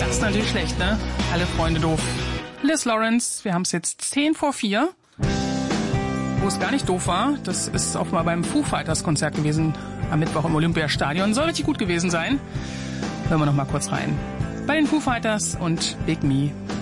ist natürlich schlecht, ne? Alle Freunde doof. Liz Lawrence, wir haben es jetzt 4:10. Wo es gar nicht doof war, das ist auch mal beim Foo Fighters Konzert gewesen, am Mittwoch im Olympiastadion. Soll richtig gut gewesen sein. Hören wir noch mal kurz rein. Bei den Foo Fighters und Big Me.